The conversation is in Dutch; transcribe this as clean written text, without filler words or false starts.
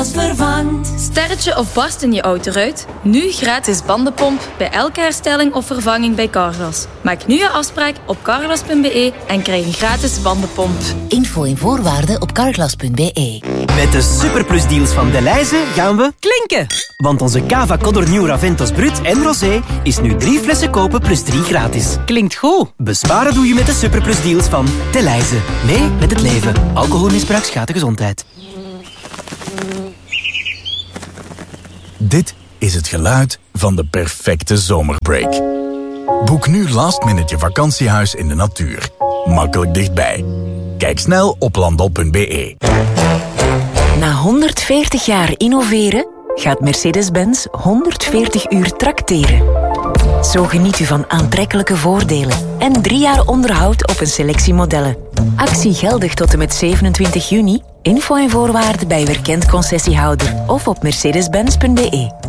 Carglass vervangt. Sterretje of barst in je autoruit? Nu gratis bandenpomp bij elke herstelling of vervanging bij Carglass. Maak nu je afspraak op carglass.be en krijg een gratis bandenpomp. Info en voorwaarden op carglass.be. Met de superplusdeals van Delhaize gaan we klinken. Want onze Cava Codornieu Raventos Brut en Rosé is nu 3 flessen kopen plus 3 gratis. Klinkt goed. Besparen doe je met de superplusdeals van Delhaize. Mee met het leven. Alcoholmisbruik schaadt de gezondheid. Dit is het geluid van de perfecte zomerbreak. Boek nu last minute je vakantiehuis in de natuur. Makkelijk dichtbij. Kijk snel op landal.be. Na 140 jaar innoveren gaat Mercedes-Benz 140 uur trakteren. Zo geniet u van aantrekkelijke voordelen en 3 jaar onderhoud op een selectie modellen. Actie geldig tot en met 27 juni. Info en voorwaarden bij uw erkend concessiehouder of op mercedes-benz.be.